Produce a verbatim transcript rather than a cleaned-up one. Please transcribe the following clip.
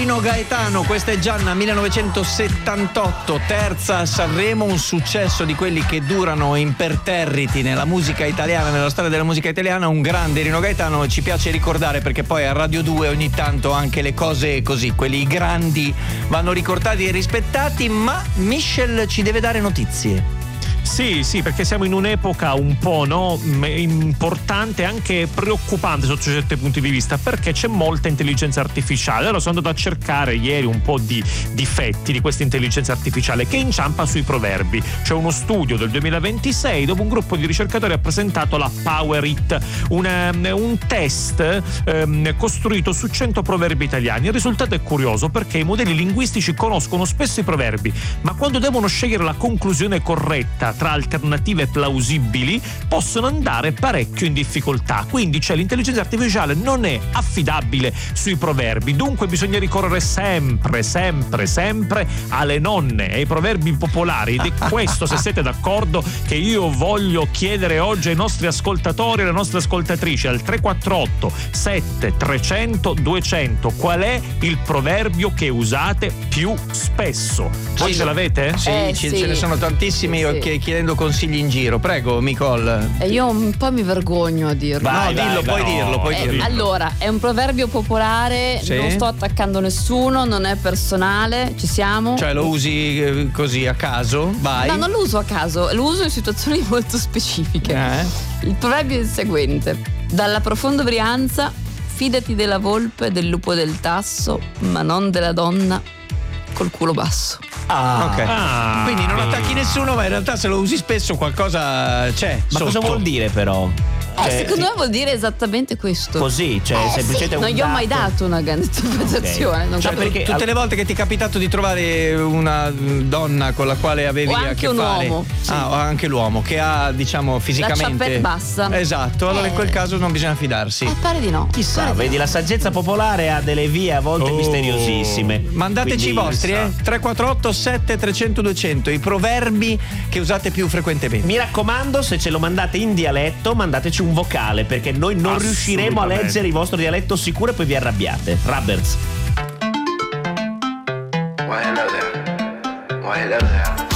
Pino Gaetano, questa è Gianna, millenovecentosettantotto, terza a Sanremo, un successo di quelli che durano imperterriti nella musica italiana, nella storia della musica italiana. Un grande Rino Gaetano, ci piace ricordare perché poi a Radio due ogni tanto anche le cose così, quelli grandi vanno ricordati e rispettati. Ma Michel ci deve dare notizie. Sì, sì, perché siamo in un'epoca un po', no, importante, anche preoccupante sotto certi punti di vista, perché c'è molta intelligenza artificiale. Allora sono andato a cercare ieri un po' di difetti di questa intelligenza artificiale che inciampa sui proverbi. C'è uno studio del duemilaventisei dove un gruppo di ricercatori ha presentato la Power It, una, un test ehm, costruito su cento proverbi italiani. Il risultato è curioso perché i modelli linguistici conoscono spesso i proverbi, ma quando devono scegliere la conclusione corretta tra alternative plausibili possono andare parecchio in difficoltà. Quindi cioè, l'intelligenza artificiale non è affidabile sui proverbi, dunque bisogna ricorrere sempre, sempre, sempre alle nonne, ai proverbi popolari. Ed è questo, se siete d'accordo, che io voglio chiedere oggi ai nostri ascoltatori e alle nostre ascoltatrici al tre quattro otto sette trecento duecento. Qual è il proverbio che usate più spesso? Voi Sì. ce l'avete? Sì, Eh, ce, sì. ce ne sono tantissimi. Sì, Io sì. chie- chiedendo consigli in giro. Prego, Nicole. E io un po' mi vergogno a dirlo. Vai, no, dillo, vai, puoi vai. dirlo, puoi Eh, dirlo. allora, è un proverbio popolare, Sì. non sto attaccando nessuno, non è personale, ci siamo? Cioè lo usi eh, così a caso? Vai. No, non lo uso a caso, lo uso in situazioni molto specifiche. Eh? Il proverbio è il seguente: dalla profonda Brianza, fidati della volpe e del lupo del tasso, ma non della donna col culo basso. Ah, ok. Ah. Quindi non attacchi nessuno, ma in realtà se lo usi spesso qualcosa c'è. Ma cosa sotto. vuol dire però? Eh, Cioè, secondo me vuol dire esattamente questo. così, cioè Eh, semplicemente sì, un non gli ho mai dato. dato una grande interpretazione. Ok. Non Cioè, capisco. perché- Tutte le volte che ti è capitato di trovare una donna con la quale avevi O a anche che un fare, uomo, sì. ah, o anche l'uomo che ha, diciamo, fisicamente ciappetta bassa. Esatto, allora in Eh. quel caso non bisogna fidarsi. Eh, pare di no. Chissà, Pare di vedi, la saggezza popolare ha delle vie a volte Oh. misteriosissime. Mandateci i Quindi, vostri, eh? tre quattro otto sette trecento duecento, i proverbi che usate più frequentemente. Mi raccomando, se ce lo mandate in dialetto, mandateci un vocale, perché noi non riusciremo a leggere il vostro dialetto sicuro e poi vi arrabbiate. Roberts. Well, hello there. Well, hello there.